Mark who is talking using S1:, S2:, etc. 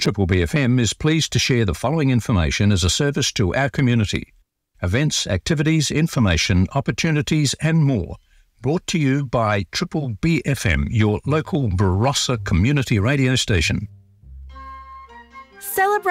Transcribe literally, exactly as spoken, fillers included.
S1: Triple B F M is pleased to share the following information as a service to our community. Events, activities, information, opportunities and more. Brought to you by Triple B F M, your local Barossa community radio station.
S2: Celebrate